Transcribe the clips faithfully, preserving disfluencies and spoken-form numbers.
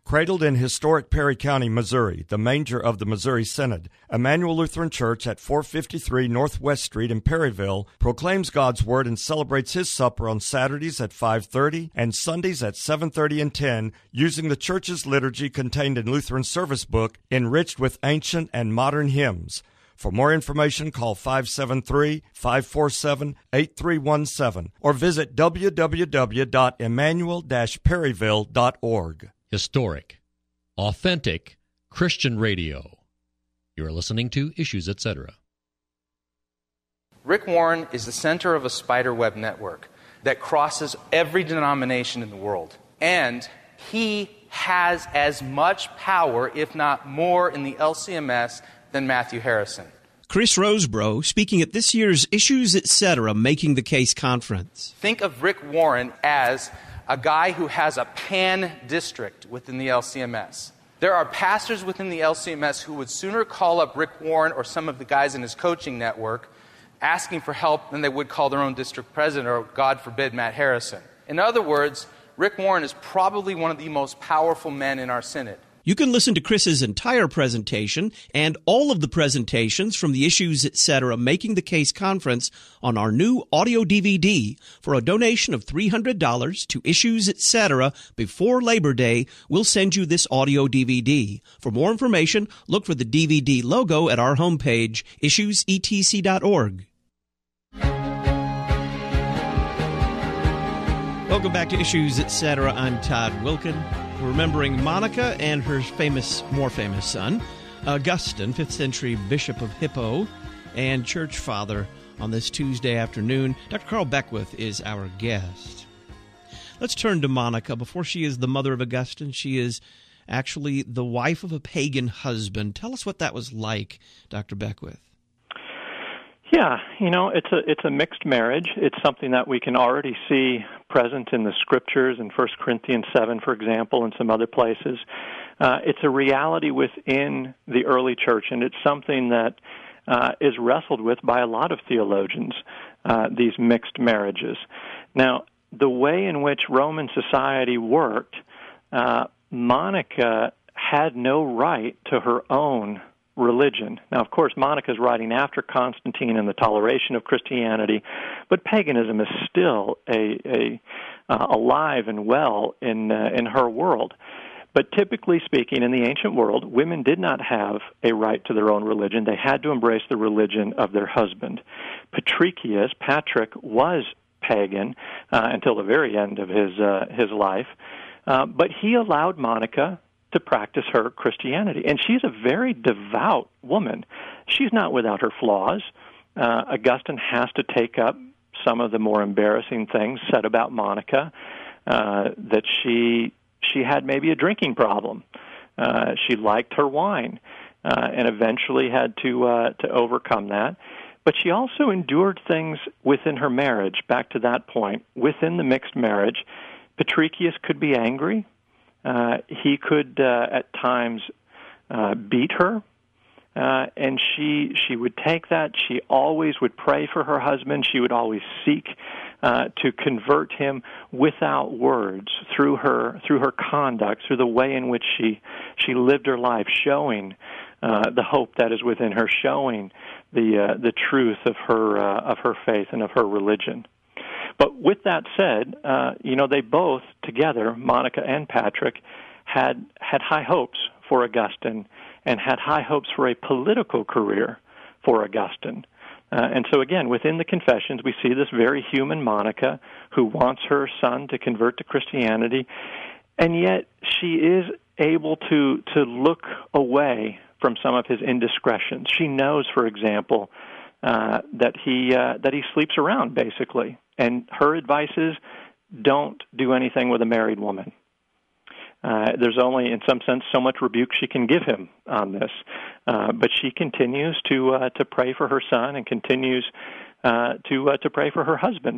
Cradled in historic Perry County, Missouri, the manger of the Missouri Synod, Emmanuel Lutheran Church at four fifty-three Northwest Street in Perryville proclaims God's Word and celebrates His supper on Saturdays at five thirty and Sundays at seven thirty and ten using the church's liturgy contained in Lutheran Service Book, enriched with ancient and modern hymns. For more information, call five seven three, five four seven, eight three one seven or visit w w w dot emmanuel dash perryville dot org. Historic, authentic Christian radio. You are listening to Issues, et cetera. Rick Warren is the center of a spiderweb network that crosses every denomination in the world. And he has as much power, if not more, in the L C M S than Matthew Harrison. Chris Rosebrough speaking at this year's Issues, et cetera. Making the Case conference. Think of Rick Warren as a guy who has a pan district within the L C M S. There are pastors within the L C M S who would sooner call up Rick Warren or some of the guys in his coaching network asking for help than they would call their own district president or, God forbid, Matt Harrison. In other words, Rick Warren is probably one of the most powerful men in our synod. You can listen to Chris's entire presentation and all of the presentations from the Issues, et cetera. Making the Case conference on our new audio D V D. For a donation of three hundred dollars to Issues, et cetera before Labor Day, we'll send you this audio D V D. For more information, look for the D V D logo at our homepage, issues e t c dot org. Welcome back to Issues, et cetera. I'm Todd Wilkin. We're remembering Monica and her famous, more famous son, Augustine, fifth century Bishop of Hippo and Church Father on this Tuesday afternoon. Doctor Carl Beckwith is our guest. Let's turn to Monica. Before she is the mother of Augustine, she is actually the wife of a pagan husband. Tell us what that was like, Doctor Beckwith. Yeah, you know, it's a it's a mixed marriage. It's something that we can already see present in the Scriptures in First Corinthians seven, for example, and some other places. Uh, it's a reality within the early church, and it's something that uh, is wrestled with by a lot of theologians, uh, these mixed marriages. Now, the way in which Roman society worked, uh, Monica had no right to her own religion. Now, of course, Monica's writing after Constantine and the toleration of Christianity, but paganism is still a, a uh, alive and well in uh, in her world. But typically speaking, in the ancient world, women did not have a right to their own religion. They had to embrace the religion of their husband. Patricius, Patrick, was pagan uh, until the very end of his uh, his life, uh, but he allowed Monica to practice her Christianity. And she's a very devout woman. She's not without her flaws. Uh, Augustine has to take up some of the more embarrassing things said about Monica, uh, that she she had maybe a drinking problem. Uh, she liked her wine, uh, and eventually had to uh, to overcome that. But she also endured things within her marriage. Back to that point, within the mixed marriage, Patricius could be angry. Uh, he could, uh, at times, uh, beat her, uh, and she she would take that. She always would pray for her husband. She would always seek uh, to convert him without words, through her through her conduct, through the way in which she she lived her life, showing uh, the hope that is within her, showing the uh, the truth of her uh, of her faith and of her religion. But with that said, uh, you know, they both together, Monica and Patrick, had had high hopes for Augustine and had high hopes for a political career for Augustine. Uh, and so again, within the Confessions, we see this very human Monica who wants her son to convert to Christianity, and yet she is able to to look away from some of his indiscretions. She knows, for example, uh, that he uh, that he sleeps around, basically. And her advice is, don't do anything with a married woman. Uh, there's only, in some sense, so much rebuke she can give him on this. Uh, but she continues to uh, to pray for her son and continues uh, to uh, to pray for her husband.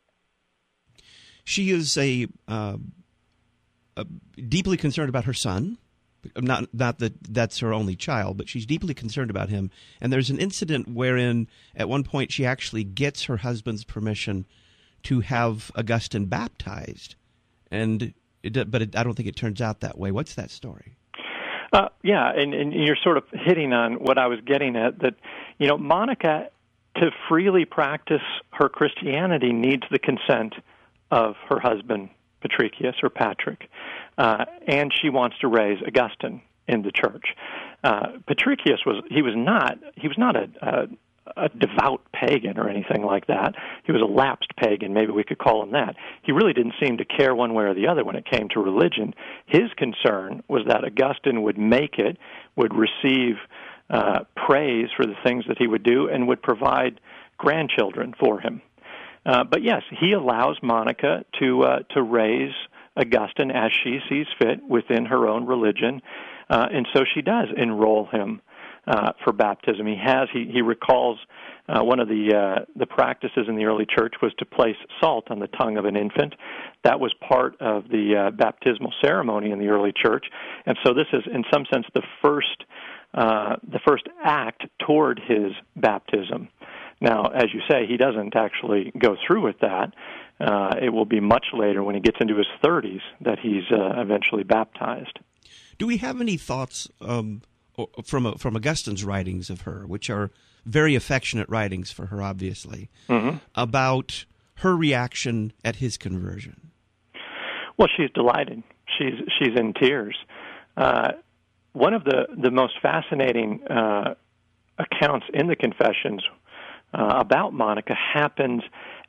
She is a, uh, a deeply concerned about her son. Not not that that's her only child, but she's deeply concerned about him. And there's an incident wherein, at one point, she actually gets her husband's permission to have Augustine baptized. And it, but it, I don't think it turns out that way. What's that story? Uh, yeah, and, and you're sort of hitting on what I was getting at, that, you know, Monica, to freely practice her Christianity, needs the consent of her husband, Patricius, or Patrick, uh, and she wants to raise Augustine in the church. Uh, Patricius was, he was not, he was not a, a a devout pagan or anything like that. He was a lapsed pagan, maybe we could call him that. He really didn't seem to care one way or the other when it came to religion. His concern was that Augustine would make it, would receive uh, praise for the things that he would do, and would provide grandchildren for him. Uh, but yes, he allows Monica to uh, to raise Augustine as she sees fit within her own religion, uh, and so she does enroll him Uh, for baptism. He has, he, he recalls uh, one of the uh, the practices in the early church was to place salt on the tongue of an infant. That was part of the uh, baptismal ceremony in the early church, and so this is, in some sense, the first uh, the first act toward his baptism. Now, as you say, he doesn't actually go through with that. Uh, it will be much later, when he gets into his thirties, that he's uh, eventually baptized. Do we have any thoughts Um from from Augustine's writings of her, which are very affectionate writings for her, obviously, mm-hmm. about her reaction at his conversion? Well, she's delighted. She's she's in tears. Uh, one of the, the most fascinating uh, accounts in the Confessions uh, about Monica happens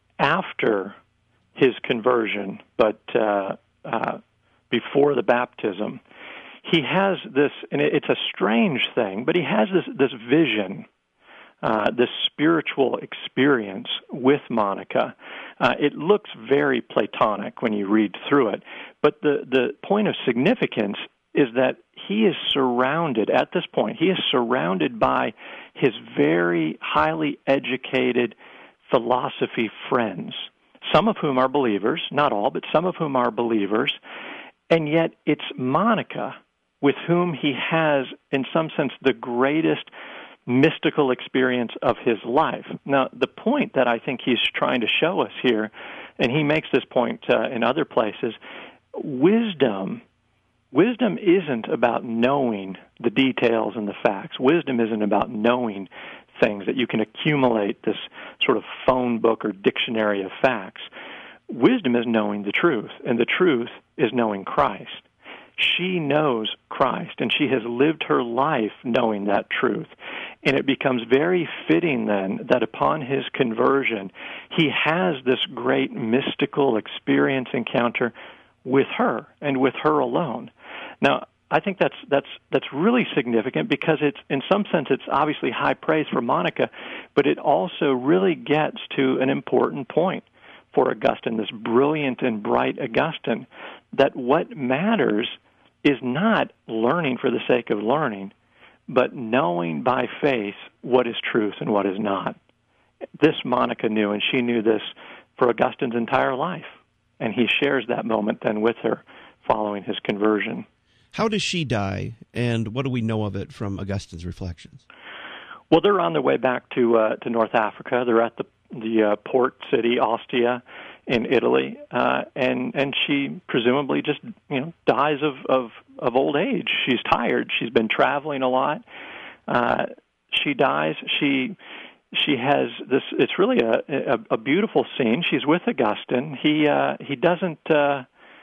after his conversion, but uh, uh, before the baptism. He has this, and it's a strange thing, but he has this, this vision, uh, this spiritual experience with Monica. Uh, it looks very Platonic when you read through it, but the, the point of significance is that he is surrounded, at this point, he is surrounded by his very highly educated philosophy friends, some of whom are believers, not all, but some of whom are believers, and yet it's Monica with whom he has, in some sense, the greatest mystical experience of his life. Now, the point that I think he's trying to show us here, and he makes this point uh, in other places, wisdom, wisdom isn't about knowing the details and the facts. Wisdom isn't about knowing things that you can accumulate this sort of phone book or dictionary of facts. Wisdom is knowing the truth, and the truth is knowing Christ. She knows Christ, and she has lived her life knowing that truth. And it becomes very fitting then that upon his conversion, he has this great mystical experience encounter with her and with her alone. Now, I think that's that's that's really significant because it's, in some sense, it's obviously high praise for Monica, but it also really gets to an important point for Augustine, this brilliant and bright Augustine, that what matters is not learning for the sake of learning, but knowing by faith what is truth and what is not. This Monica knew, and she knew this for Augustine's entire life, and he shares that moment then with her following his conversion. How does she die, and what do we know of it from Augustine's reflections? Well, they're on their way back to uh, to North Africa. They're at the the uh, port city, Ostia, in Italy, uh, and and she presumably just you know dies of, of, of old age. She's tired. She's been traveling a lot. Uh, she dies. She she has this. It's really a, a, a beautiful scene. She's with Augustine. He uh, he doesn't. Uh,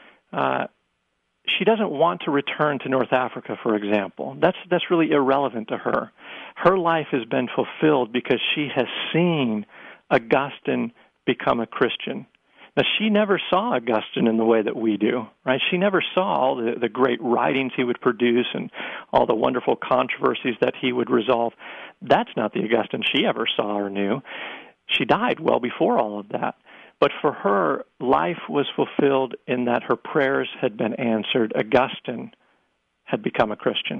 uh, she doesn't want to return to North Africa, for example. That's that's really irrelevant to her. Her life has been fulfilled because she has seen Augustine become a Christian. Now, she never saw Augustine in the way that we do, right? She never saw all the, the great writings he would produce and all the wonderful controversies that he would resolve. That's not the Augustine she ever saw or knew. She died well before all of that. But for her, life was fulfilled in that her prayers had been answered. Augustine had become a Christian.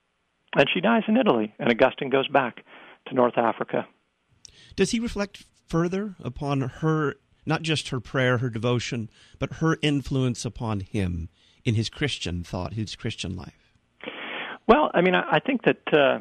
And she dies in Italy, and Augustine goes back to North Africa. Does he reflect further upon her, not just her prayer, her devotion, but her influence upon him in his Christian thought, his Christian life? Well, I mean, I, I think that, uh,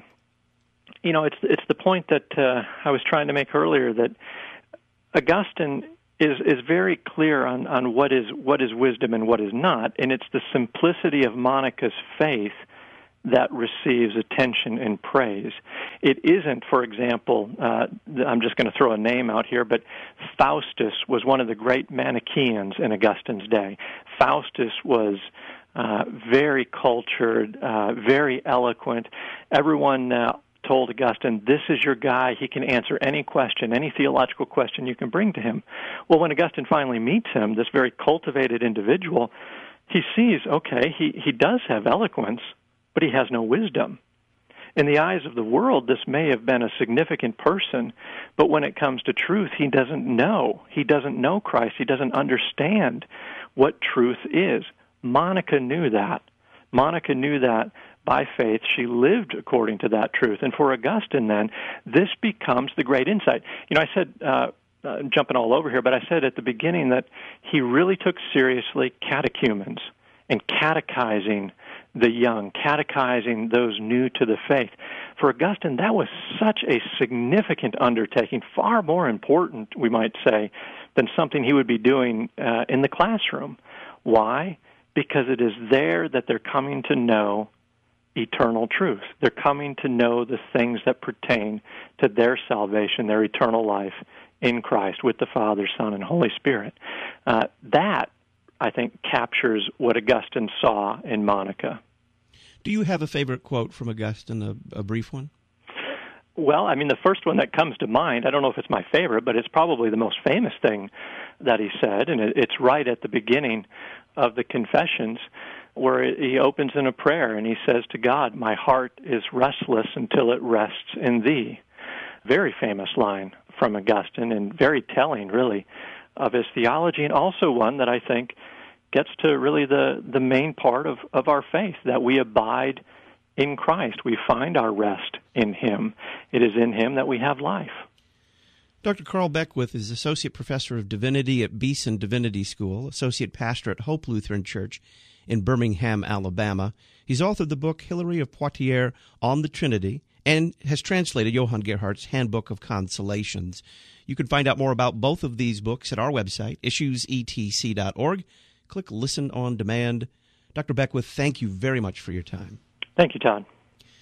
you know, it's it's the point that uh, I was trying to make earlier, that Augustine is is very clear on, on what is what is wisdom and what is not, and it's the simplicity of Monica's faith that receives attention and praise. It isn't, for example, uh, I'm just going to throw a name out here, but Faustus was one of the great Manichaeans in Augustine's day. Faustus was uh, very cultured, uh, very eloquent. Everyone uh, told Augustine, this is your guy. He can answer any question, any theological question you can bring to him. Well, when Augustine finally meets him, this very cultivated individual, he sees, okay, he, he does have eloquence, but he has no wisdom. In the eyes of the world, this may have been a significant person, but when it comes to truth, he doesn't know. He doesn't know Christ. He doesn't understand what truth is. Monica knew that. Monica knew that by faith. She lived according to that truth. And for Augustine, then, this becomes the great insight. You know, I said, uh, uh, jumping all over here, but I said at the beginning that he really took seriously catechumens and catechizing the young, catechizing those new to the faith. For Augustine, that was such a significant undertaking, far more important, we might say, than something he would be doing uh, in the classroom. Why? Because it is there that they're coming to know eternal truth. They're coming to know the things that pertain to their salvation, their eternal life in Christ with the Father, Son, and Holy Spirit. Uh, that I think, captures what Augustine saw in Monica. Do you have a favorite quote from Augustine, a, a brief one? Well, I mean, the first one that comes to mind, I don't know if it's my favorite, but it's probably the most famous thing that he said, and it's right at the beginning of the Confessions, where he opens in a prayer, and he says to God, my heart is restless until it rests in thee. Very famous line from Augustine, and very telling, really, of his theology, and also one that I think gets to really the, the main part of, of our faith, that we abide in Christ. We find our rest in Him. It is in Him that we have life. Doctor Carl Beckwith is Associate Professor of Divinity at Beeson Divinity School, Associate Pastor at Hope Lutheran Church in Birmingham, Alabama. He's authored the book Hilary of Poitiers on the Trinity and has translated Johann Gerhardt's Handbook of Consolations. You can find out more about both of these books at our website, issues e t c dot org. Click Listen on Demand. Doctor Beckwith, thank you very much for your time. Thank you, Todd.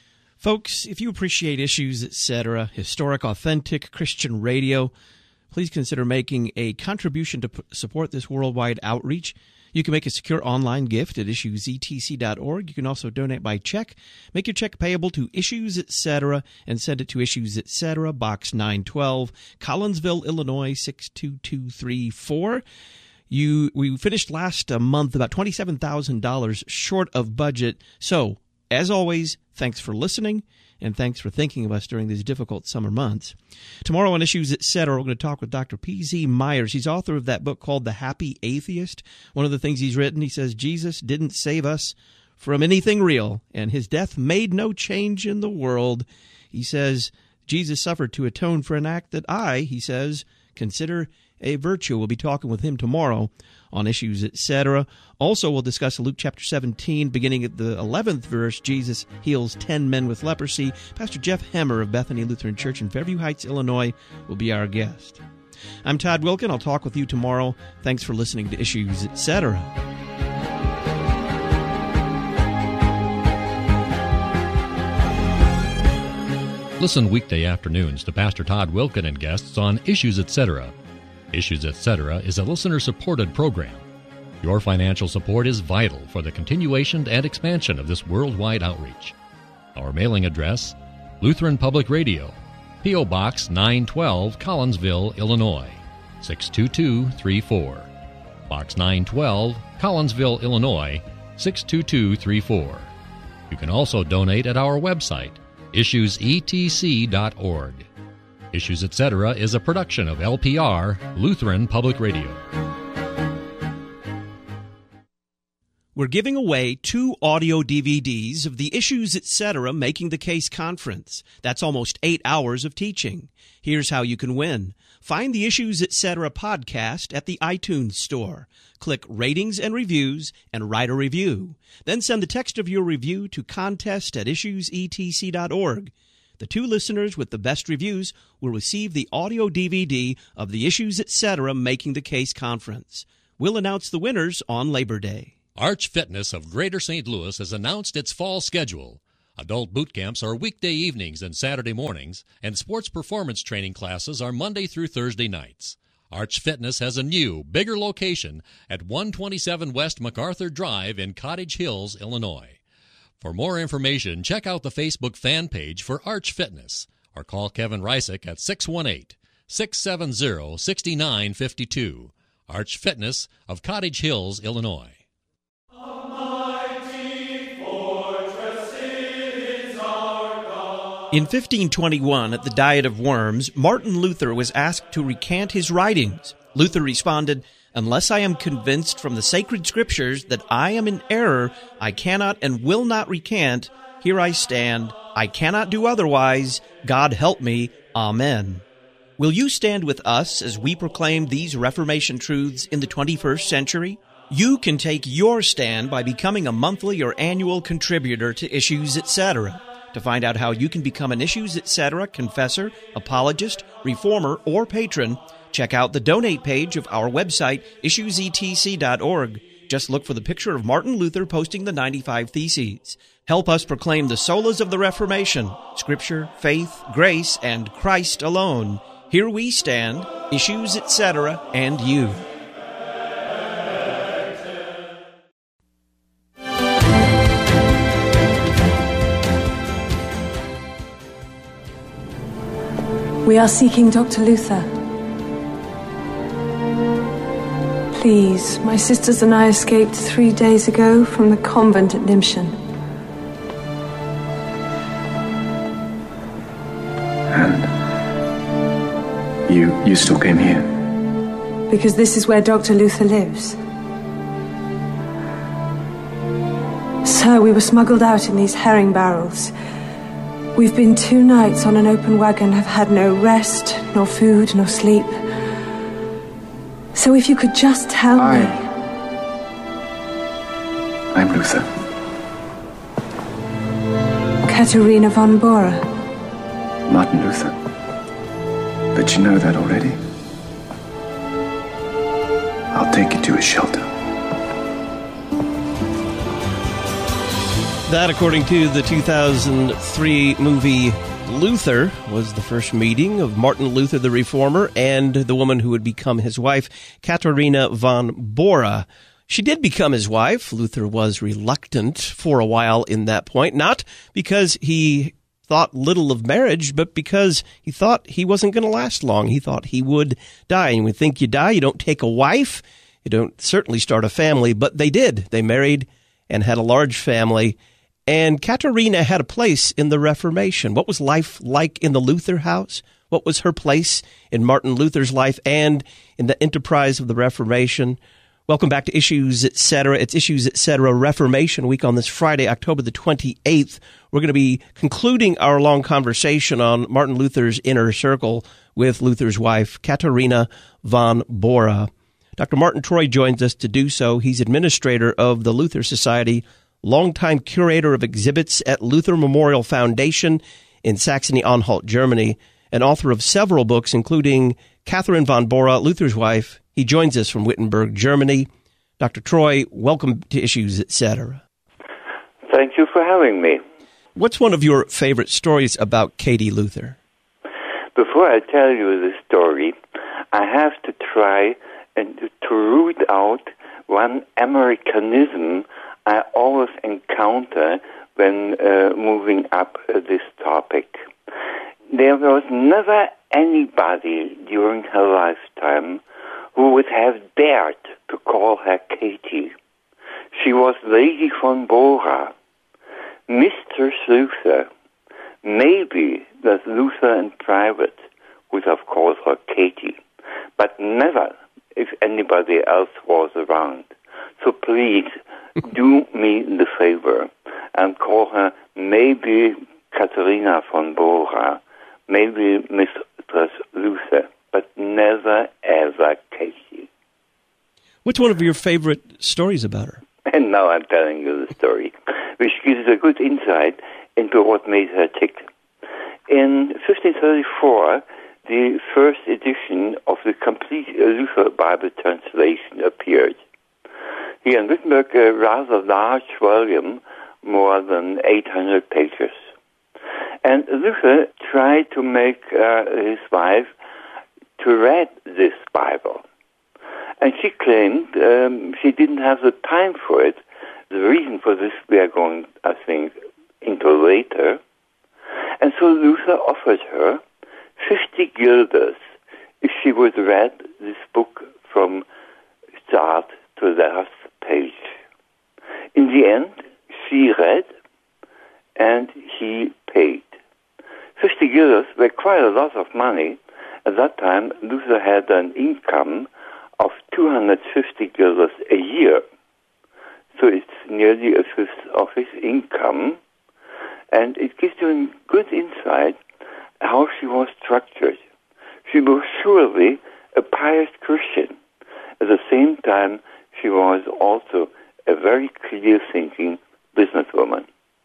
Folks, if you appreciate Issues, et cetera, historic, authentic Christian radio, please consider making a contribution to p- support this worldwide outreach. You can make a secure online gift at issues e t c dot org. You can also donate by check. Make your check payable to Issues, et cetera, and send it to Issues, et cetera, Box nine twelve, Collinsville, Illinois, six two two three four. You, we finished last uh, month about twenty-seven thousand dollars short of budget. So, as always, thanks for listening, and thanks for thinking of us during these difficult summer months. Tomorrow on Issues, et cetera, we're going to talk with Doctor P Z Myers. He's author of that book called The Happy Atheist. One of the things he's written, he says, Jesus didn't save us from anything real, and his death made no change in the world. He says, Jesus suffered to atone for an act that I, he says, consider a virtue. We'll be talking with him tomorrow on Issues, et cetera. Also, we'll discuss Luke chapter seventeen, beginning at the eleventh verse. Jesus heals ten men with leprosy. Pastor Jeff Hemmer of Bethany Lutheran Church in Fairview Heights, Illinois, will be our guest. I'm Todd Wilkin. I'll talk with you tomorrow. Thanks for listening to Issues, et cetera. Listen weekday afternoons to Pastor Todd Wilkin and guests on Issues, et cetera. Issues, et cetera is a listener-supported program. Your financial support is vital for the continuation and expansion of this worldwide outreach. Our mailing address, Lutheran Public Radio, P O. Box nine twelve, Collinsville, Illinois, six two two three four. Box nine twelve, Collinsville, Illinois, six two two three four. You can also donate at our website, issues e t c dot org. Issues, et cetera is a production of L P R, Lutheran Public Radio. We're giving away two audio D V Ds of the Issues, et cetera Making the Case Conference. That's almost eight hours of teaching. Here's how you can win. Find the Issues, et cetera podcast at the iTunes Store. Click Ratings and Reviews and write a review. Then send the text of your review to contest at issues e t c dot org. The two listeners with the best reviews will receive the audio D V D of the Issues Etc. Making the Case conference. We'll announce the winners on Labor Day. Arch Fitness of Greater Saint Louis has announced its fall schedule. Adult boot camps are weekday evenings and Saturday mornings, and sports performance training classes are Monday through Thursday nights. Arch Fitness has a new, bigger location at one twenty-seven West MacArthur Drive in Cottage Hills, Illinois. For more information, check out the Facebook fan page for Arch Fitness or call Kevin Reisick at six one eight, six seven zero, six nine five two. Arch Fitness of Cottage Hills, Illinois. In fifteen twenty-one, at the Diet of Worms, Martin Luther was asked to recant his writings. Luther responded, "Unless I am convinced from the sacred scriptures that I am in error, I cannot and will not recant. Here I stand. I cannot do otherwise. God help me. Amen." Will you stand with us as we proclaim these Reformation truths in the twenty-first century? You can take your stand by becoming a monthly or annual contributor to Issues Etc. To find out how you can become an Issues Etc. confessor, apologist, reformer, or patron, check out the donate page of our website, issues e t c dot org. Just look for the picture of Martin Luther posting the ninety-five Theses. Help us proclaim the solas of the Reformation, Scripture, faith, grace, and Christ alone. Here we stand, Issues Etc., and you. We are seeking Doctor Luther. Please, my sisters and I escaped three days ago from the convent at Nimshin. And you, you still came here? Because this is where Doctor Luther lives. Sir, we were smuggled out in these herring barrels. We've been two nights on an open wagon, have had no rest, nor food, nor sleep. So if you could just tell I... me... I'm Luther. Katharina von Bora. Martin Luther. But you know that already. I'll take you to a shelter. That, according to the two thousand three movie Luther, was the first meeting of Martin Luther the Reformer and the woman who would become his wife, Katharina von Bora. She did become his wife. Luther was reluctant for a while in that point, not because he thought little of marriage, but because he thought he wasn't going to last long. He thought he would die. And when you think you die, you don't take a wife, you don't certainly start a family, but they did. They married and had a large family. And Katharina had a place in the Reformation. What was life like in the Luther house? What was her place in Martin Luther's life and in the enterprise of the Reformation? Welcome back to Issues Etc. It's Issues Etc. Reformation Week on this Friday, October the twenty-eighth. We're going to be concluding our long conversation on Martin Luther's inner circle with Luther's wife, Katharina von Bora. Doctor Martin Troy joins us to do so. He's administrator of the Luther Society, longtime curator of exhibits at Luther Memorial Foundation in Saxony-Anhalt, Germany, and author of several books, including Katharina von Bora, Luther's wife. He joins us from Wittenberg, Germany. Doctor Troy, welcome to Issues Etc. Thank you for having me. What's one of your favorite stories about Katie Luther? Before I tell you the story, I have to try and to root out one Americanism I always encounter when uh, moving up uh, this topic. There was never anybody during her lifetime who would have dared to call her Katie. She was Lady von Bora, Mistress Luther. Maybe that Luther in private would have called her Katie, but never if anybody else was around. So please, do me the favor and call her maybe Katharina von Bora, maybe Mistress Luther, but never ever Katie. What's one of your favorite stories about her? And now I'm telling you the story, which gives a good insight into what made her tick. In fifteen thirty-four, the first edition of the complete Luther Bible translation appeared. He had written a rather large volume, more than eight hundred pages. And Luther tried to make uh, his wife to read this Bible. And she claimed um, she didn't have the time for it. The reason for this we are going, I think, into later. And so Luther offered her fifty guilders if she would read this book from start to last page. In the end, she read and he paid. fifty guilders were quite a lot of money. At that time, Luther had an income of two hundred fifty guilders a year. So it's nearly a fifth of his income. And it gives you a good insight how she was structured. She was surely a pious Christian. At the same time, she was also a very clear-thinking businesswoman.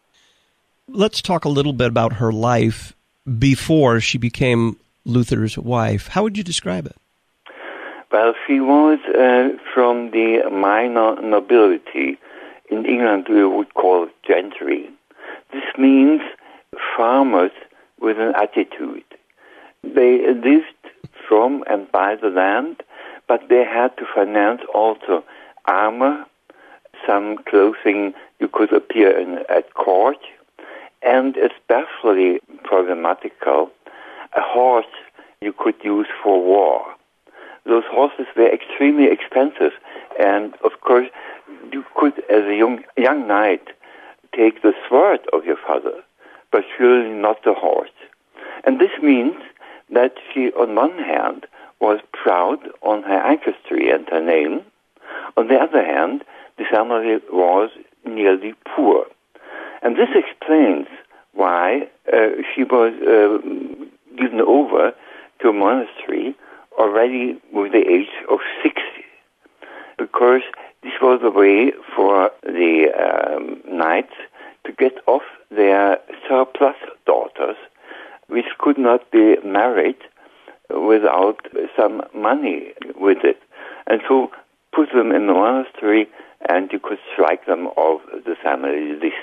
Let's talk a little bit about her life before she became Luther's wife. How would you describe it? Well, she was uh, from the minor nobility. In England, we would call it gentry. This means farmers with an attitude. They lived from and by the land, but they had to finance also armor, some clothing you could appear in at court, and especially problematical, a horse you could use for war. Those horses were extremely expensive, and of course, you could, as a young, young knight, take the sword of your father, but surely not the horse. And this means that she, on one hand, was proud on her ancestry and her name. On the other hand, the family was nearly poor. And this explains why uh, she was uh, given over to a monastery already with the age of sixty, because this was a way for the um, knights to get off their surplus daughters, which could not be married without some money with it. And so put them in the monastery and you could strike them off the family list.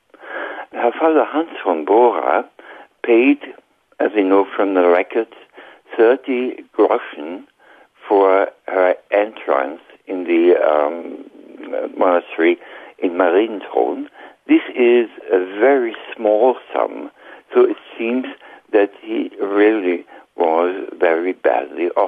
Her father, Hans von Bora, paid, as we know from the records, thirty groschen for her entrance in the um, monastery in Marienthron. This is a very small sum, so it seems that he really was very badly off.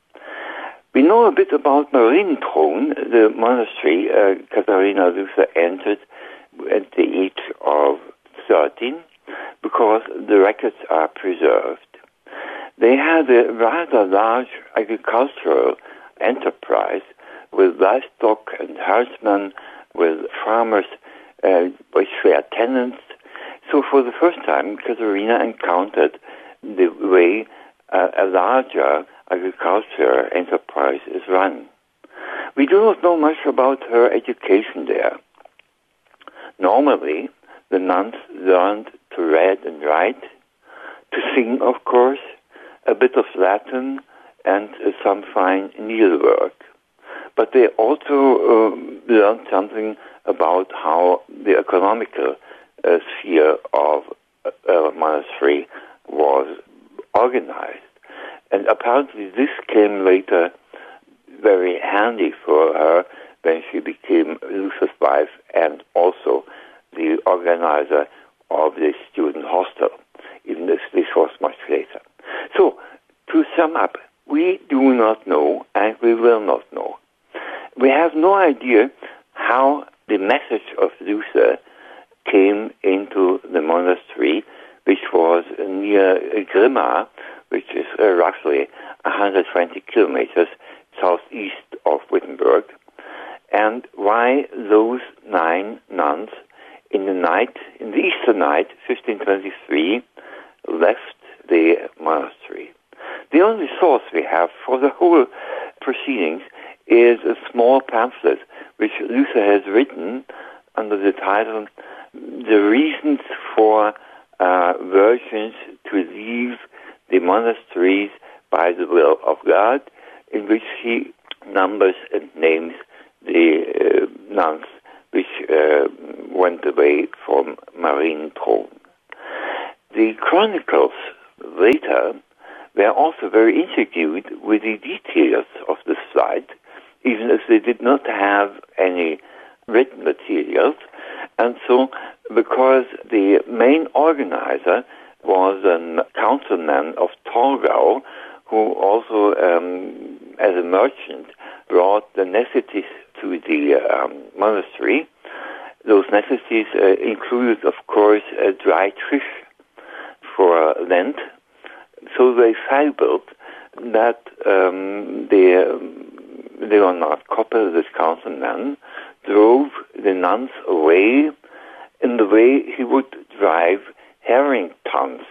We know a bit about Marienthron, the monastery uh, Katharina Luther entered at the age of thirteen, because the records are preserved. They had a rather large agricultural enterprise with livestock and herdsmen, with farmers, uh, which were tenants. So for the first time, Katharina encountered the way uh, a larger agricultural enterprise is run. We do not know much about her education there. Normally, the nuns learned to read and write, to sing, of course, a bit of Latin, and uh, some fine needlework. But they also um, learned something about how the economical uh, sphere of a monastery was organized. And apparently this came later very handy for her when she became Luther's wife and also the organizer of the student hostel, even if this was much later. So, to sum up, we do not know, and we will not know. We have no idea how the message of Luther came into the monastery, which was near Grimma, which is uh, roughly one hundred twenty kilometers southeast of Wittenberg, and why those nine nuns in the night, in the Easter night, fifteen twenty-three, left the monastery. The only source we have for the whole proceedings is a small pamphlet which Luther has written under the title "The Reasons for uh, Virgins to leave the monasteries by the will of God, in which he numbers and names the uh, nuns which uh, went away from Marienthron. The chronicles later were also very intrigued with the details of the flight, even if they did not have any written materials. And so, because the main organizer was a councilman of Torgau, who also, um, as a merchant, brought the necessities to the um, monastery. Those necessities uh, included, of course, uh, dried fish for Lent. So they fabled that um, the um, Leonard Koppel, this councilman, drove the nuns away in the way he would drive herring tons.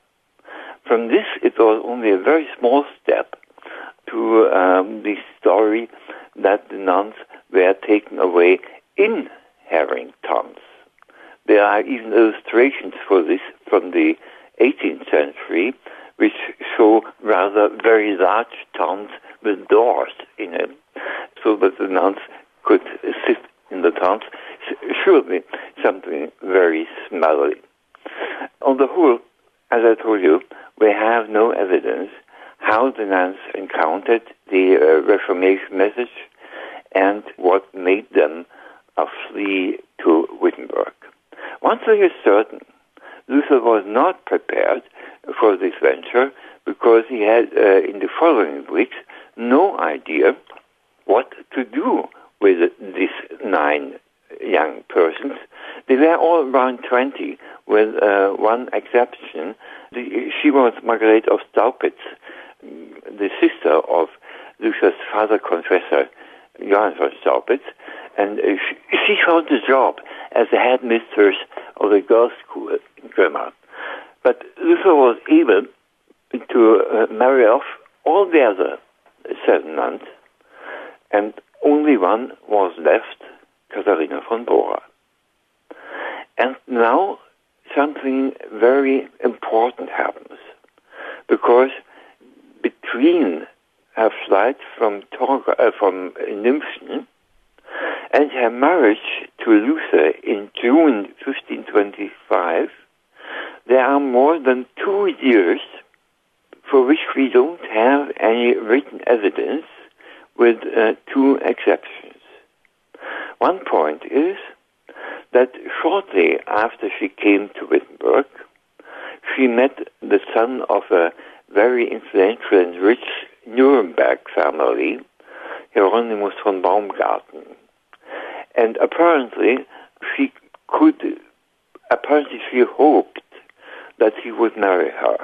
From this, it was only a very small step to um, the story that the nuns were taken away in herring tons. There are even illustrations for this from the eighteenth century, which show rather very large tons with doors in it, so that the nuns could sit in the tons. Surely something very smelly. On the whole, as I told you, we have no evidence how the nuns encountered the uh, Reformation message and what made them uh, flee to Wittenberg. One thing is certain: Luther was not prepared for this venture because he had, uh, in the following weeks, no idea what to do with these nine young persons. They were all around twenty, with uh, one exception. The, she was Margaret of Staupitz, the sister of Luther's father confessor, Johann von Staupitz, and uh, she, she found a job as the headmistress of the girls' school in Grimma. But Luther was able to uh, marry off all the other seven nuns, and only one was left, Katharina von Bora. And now something very important happens, because between her flight from Torga, uh, from Nymphsen and her marriage to Luther in June fifteen twenty-five, there are more than two years for which we don't have any written evidence, with uh, two exceptions. One point is that shortly after she came to Wittenberg, she met the son of a very influential and rich Nuremberg family, Hieronymus von Baumgarten. And apparently she could, apparently she hoped that he would marry her.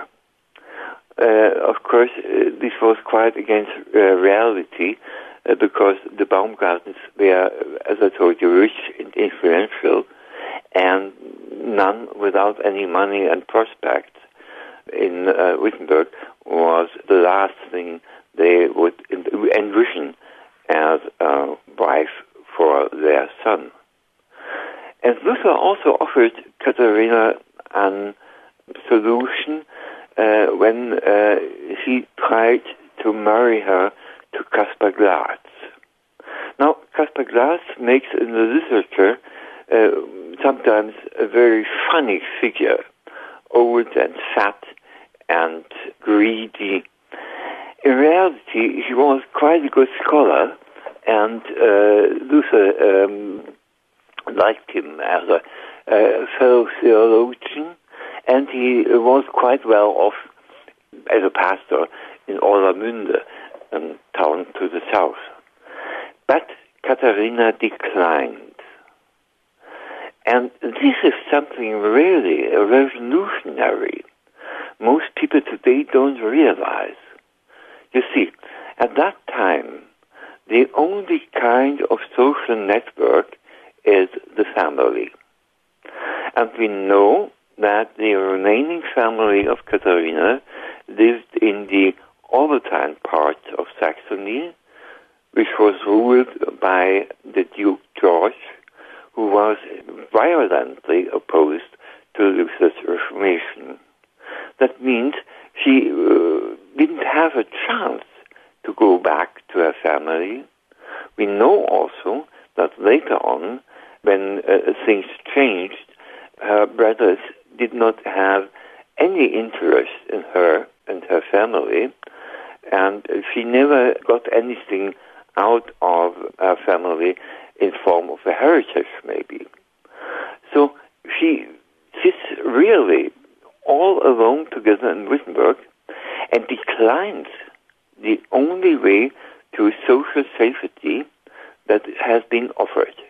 Uh, of course, uh, this was quite against uh, reality, uh, because the Baumgartens were, as I told you, rich and influential, and none without any money and prospects in uh, Wittenberg was the last thing they would envision as a wife for their son. And Luther also offered Katharina a solution uh, when uh, he tried to marry her to Caspar Glatz. Now, Caspar Glatz makes in the literature uh, sometimes a very funny figure, old and fat and greedy. In reality, he was quite a good scholar, and uh, Luther um, liked him as a uh, fellow theologian, and he was quite well off as a pastor in Orlamünde, a town to the south. But Katharina declined. And this is something really revolutionary. Most people today don't realize. You see, at that time, the only kind of social network is the family. And we know that the remaining family of Katharina lived in the Obertine part of Saxony, which was ruled by the Duke George, who was violently opposed to Luther's Reformation. That means she uh, didn't have a chance to go back to her family. We know also that later on, when uh, things changed, her brothers did not have any interest in her and her family, and she never got anything out of her family in form of a heritage, maybe. So she sits really all alone together in Wittenberg and declines the only way to social safety that has been offered.